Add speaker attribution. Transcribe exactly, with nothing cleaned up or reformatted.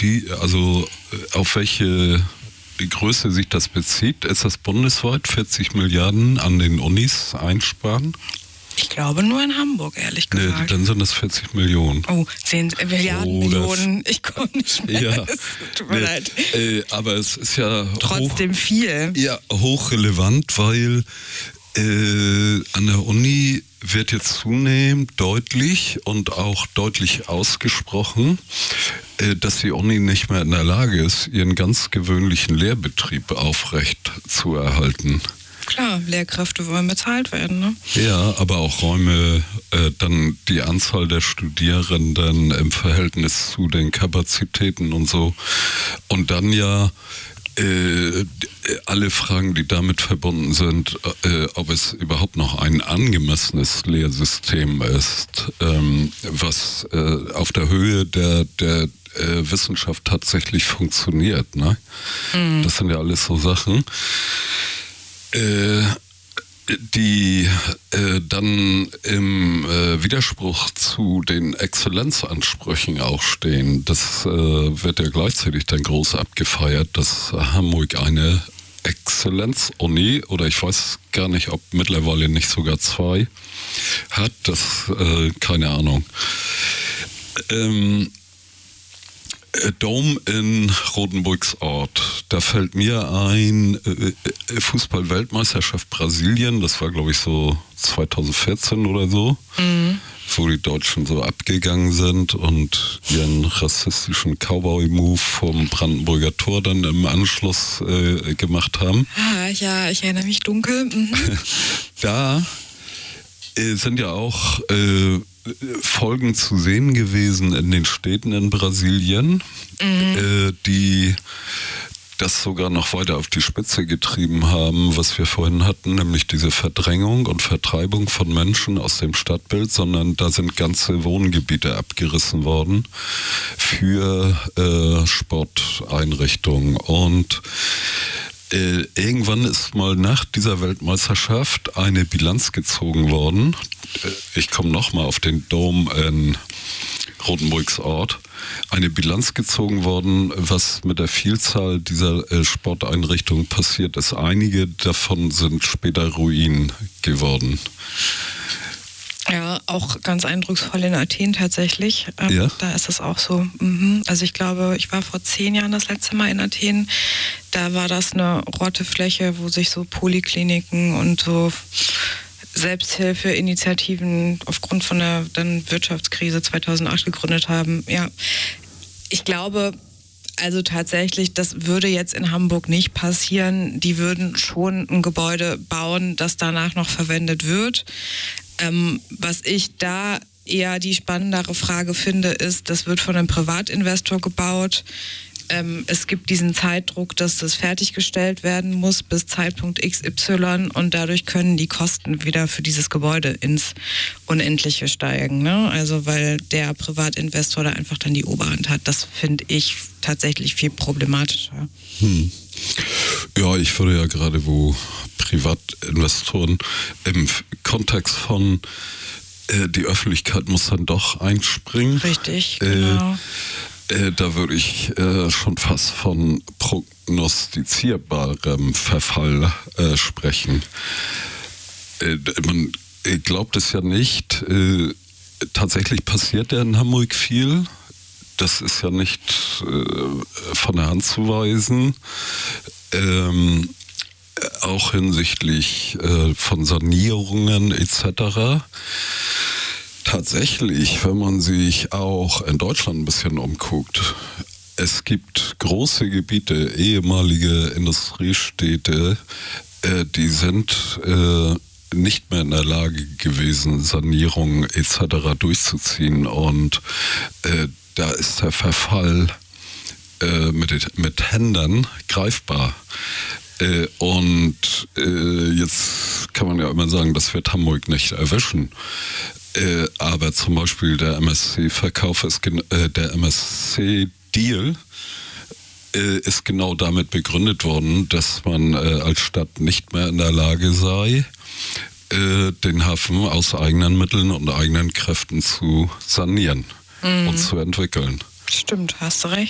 Speaker 1: die, also auf welche Größe sich das bezieht? Ist das bundesweit vierzig Milliarden an den Unis einsparen?
Speaker 2: Ich glaube nur in Hamburg, ehrlich gesagt.
Speaker 1: Nee, dann sind das vierzig Millionen.
Speaker 2: Oh, zehn Milliarden,
Speaker 1: oh,
Speaker 2: Millionen. Ich komme nicht mehr.
Speaker 1: Ja,
Speaker 2: es tut mir
Speaker 1: nee,
Speaker 2: leid.
Speaker 1: Äh, aber es ist ja
Speaker 2: trotzdem
Speaker 1: hoch,
Speaker 2: viel.
Speaker 1: Ja, hochrelevant, weil äh, an der Uni wird jetzt zunehmend deutlich und auch deutlich ausgesprochen, äh, dass die Uni nicht mehr in der Lage ist, ihren ganz gewöhnlichen Lehrbetrieb aufrecht zu erhalten.
Speaker 2: Klar, Lehrkräfte wollen bezahlt werden, ne?
Speaker 1: Ja, aber auch Räume, äh, dann die Anzahl der Studierenden im Verhältnis zu den Kapazitäten und so. Und dann ja äh, alle Fragen, die damit verbunden sind, äh, ob es überhaupt noch ein angemessenes Lehrsystem ist, ähm, was äh, auf der Höhe der, der äh, Wissenschaft tatsächlich funktioniert, ne? Mhm. Das sind ja alles so Sachen, die äh, dann im äh, Widerspruch zu den Exzellenzansprüchen auch stehen. Das äh, wird ja gleichzeitig dann groß abgefeiert, dass Hamburg eine Exzellenzuni, oder ich weiß gar nicht, ob mittlerweile nicht sogar zwei, hat. Das, äh, keine Ahnung. Ähm, Dom in Rotenburgs Ort. Da fällt mir ein, äh, Fußball-Weltmeisterschaft Brasilien, das war glaube ich so zwanzig vierzehn oder so, mhm. wo die Deutschen so abgegangen sind und ihren rassistischen Cowboy-Move vom Brandenburger Tor dann im Anschluss äh, gemacht haben.
Speaker 2: Ah, ja, ich erinnere mich dunkel. Mhm.
Speaker 1: Da äh, sind ja auch äh, Folgen zu sehen gewesen in den Städten in Brasilien, mhm. äh, die das sogar noch weiter auf die Spitze getrieben haben, was wir vorhin hatten, nämlich diese Verdrängung und Vertreibung von Menschen aus dem Stadtbild, sondern da sind ganze Wohngebiete abgerissen worden für äh, Sporteinrichtungen. Und Äh, irgendwann ist mal nach dieser Weltmeisterschaft eine Bilanz gezogen worden. Äh, ich komme nochmal auf den Dom in Rotenburgs Ort. Eine Bilanz gezogen worden, was mit der Vielzahl dieser äh, Sporteinrichtungen passiert ist. Einige davon sind später Ruinen geworden.
Speaker 2: Ja, auch ganz eindrucksvoll in Athen tatsächlich. Ähm,
Speaker 1: ja?
Speaker 2: Da ist es auch so. Mhm. Also ich glaube, ich war vor zehn Jahren das letzte Mal in Athen. Da war das eine Rottefläche, wo sich so Polikliniken und so Selbsthilfeinitiativen aufgrund von der dann Wirtschaftskrise zweitausendacht gegründet haben. Ja, ich glaube, also tatsächlich, das würde jetzt in Hamburg nicht passieren. Die würden schon ein Gebäude bauen, das danach noch verwendet wird. Ähm, was ich da eher die spannendere Frage finde, ist, das wird von einem Privatinvestor gebaut. Ähm, es gibt diesen Zeitdruck, dass das fertiggestellt werden muss bis Zeitpunkt X Y und dadurch können die Kosten wieder für dieses Gebäude ins Unendliche steigen, ne? Also weil der Privatinvestor da einfach dann die Oberhand hat. Das finde ich tatsächlich viel problematischer.
Speaker 1: Hm. Ja, ich würde ja gerade, wo Privatinvestoren im Kontext von äh, die Öffentlichkeit muss dann doch einspringen.
Speaker 2: Richtig, genau.
Speaker 1: Äh, äh, da würde ich äh, schon fast von prognostizierbarem Verfall äh, sprechen. Äh, man glaubt es ja nicht. Äh, tatsächlich passiert ja in Hamburg viel. Das ist ja nicht äh, von der Hand zu weisen. Ähm, auch hinsichtlich äh, von Sanierungen et cetera. Tatsächlich, wenn man sich auch in Deutschland ein bisschen umguckt, es gibt große Gebiete, ehemalige Industriestädte, äh, die sind äh, nicht mehr in der Lage gewesen, Sanierungen et cetera durchzuziehen. Und äh, da ist der Verfall äh, mit, mit Händen greifbar. Äh, und äh, jetzt kann man ja immer sagen, das wird Hamburg nicht erwischen. Äh, aber zum Beispiel der M S C-Verkauf ist gen- äh, der M S C-Deal äh, ist genau damit begründet worden, dass man äh, als Stadt nicht mehr in der Lage sei, äh, den Hafen aus eigenen Mitteln und eigenen Kräften zu sanieren mhm. und zu entwickeln.
Speaker 2: Stimmt, hast du recht.